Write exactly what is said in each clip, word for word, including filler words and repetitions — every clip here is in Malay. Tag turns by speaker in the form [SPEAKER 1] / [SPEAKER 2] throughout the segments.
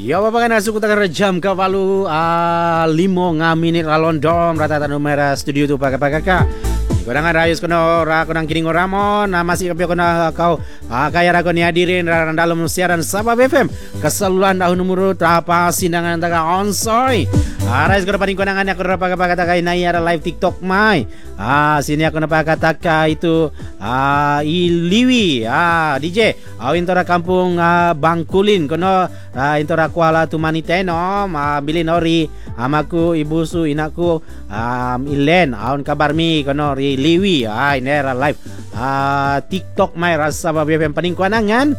[SPEAKER 1] Ya apa kan suku tak jam ke walu uh, limo nga minit lalondom rata numera studio tu pakai-pakai ka. Kodangan rayus kono ra konang kiring ramon na masih kape kono kau uh, kaya ra kono hadirin ra dalam siaran Sabab F M keseluruhan tahun umur trapa sindangan taga onsoy. Arais kono paling konangan aku ra pakai-pakai taga nai ada live TikTok mai. Ah sini aku nak pakai itu ah iliwi ah D J awin tora kampung ah, Bangkulin kono ah, intora Kuala Tumaniteno ah, bilin ori amaku ibusu inaku um, ilen aun kabar mi kono ri liwi ah ini era live ah, TikTok mai rasa Sabab F M paling konangan.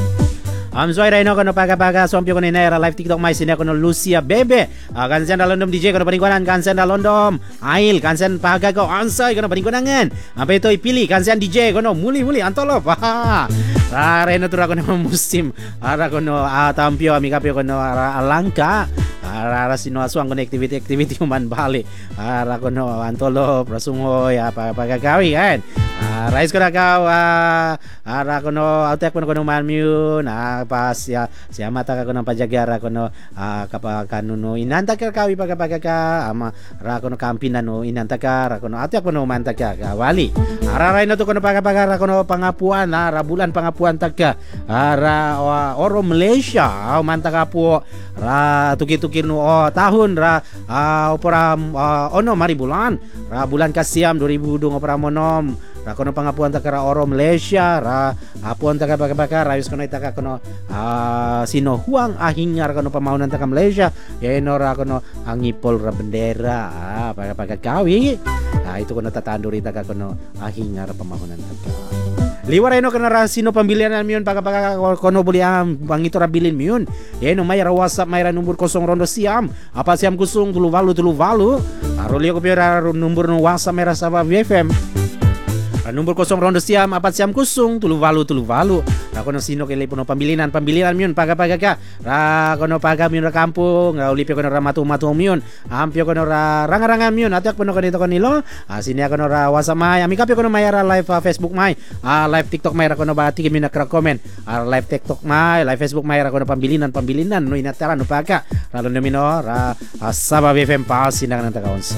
[SPEAKER 1] Am soy reno kono paga-paga sompio kono era live TikTok mai sini kono Lucia Bebe. Ah, kansen dalondom D J kono paringkuanan kansen dalondom. Ail kansen paga ko ansay kono paringkuanangan. Apa itu pilih kansen D J kono muli-muli antolop. Ha. Ra reno tura kono musim. Ara kono ah, tampio ami kapio kono ara alangka. Ara ara sino asuang kono activity-activity human bali. Ara kono antolop rasungoy apa paga kawi kan. Ah, rais kono kau ah, ara kono autek kono kono manmyun ah, pas ya siya mata ka kono pajagara kono uh, kapag no inanta ka kawi pagkapaga ka ama ra kono kampinan no inanta ka ra kono ati kono manta ka wali araray no to kono pagkapaga ra kono pangapuan na ra bulan pangapuan tagka ara uh, oro Malaysia uh, manta ka po ra tuki-tuki no oh, tahun ra uh, opera uh, ono mari bulan ra bulan kasiam dua ribu dua opera monom ra kono pangapuan takara oro Malaysia ra apuan taka baka-baka rayus kono itaka kono uh, sino huang ahingar kono pamaunan taka Malaysia ya eno ra kono angipol ra bendera ah baka-baka kawi ah itu kono tatanduri taka kono ahingar pamaunan taka liwar eno kana ra sino pambilian miun baka-baka kono buli am bangito ra bilin miun ya eno may ra WhatsApp may ra number kosong rondo siam apa siam kusung tulu walu tulu walu aro liyo ko pira number no WhatsApp may ra Sabab F M number kosong rondo siam apat siam kusung tulu walu tulu walu ra kono sino kele puno pambilinan pambilinan miun paga-paga ka ra kono paga miun ra kampung ra ulipe kono ra matu-matu miun ampio kono ra ranga-ranga miun atak puno kanito kanilo ah sini kono ra WhatsApp mai ami kapio kono mai ra live uh, Facebook mai ah live TikTok mai ra kono bati kimi nak komen ah live TikTok mai live Facebook mai ra kono pambilinan pambilinan no inatara no paga ra londo mino ra uh, Sabab F M pa sindangan ta kaon.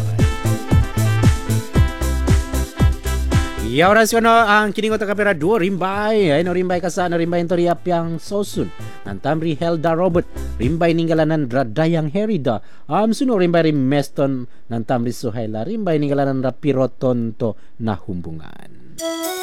[SPEAKER 1] Ya oras kono ang kiningo ta kapera do rimbay ay no rimbay kasa no rimbay tori apyang sosun nantamri Helda Robert rimbay ninggalanan Radayang Herida am suno rimbay rimeston nantamri Suhaila rimbay ninggalanan Rapirotonto na humbungan.